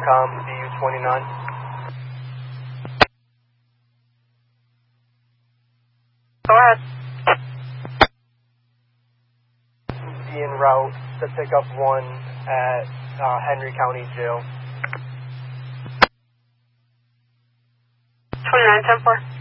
com, CU29. Go ahead. Be en route to pick up one at Henry County Jail. 2910-4.